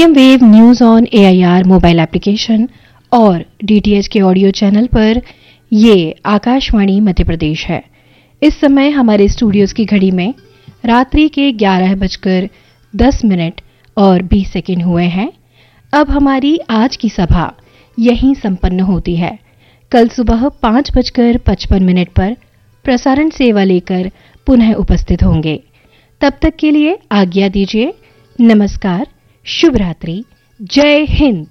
Medium wave news on AIR mobile application और DTH के audio channel पर ये आकाशवाणी मध्य प्रदेश है। इस समय हमारे स्टूडियोज की घड़ी में रात्रि के 11:10 और 20 सेकंड हुए हैं। अब हमारी आज की सभा यहीं संपन्न होती है। कल सुबह 5:55 पर प्रसारण सेवा लेकर पुनः उपस्थित होंगे। तब तक के लिए आज्ञा दीजिए। नमस्कार, शुभ रात्रि, जय हिंद।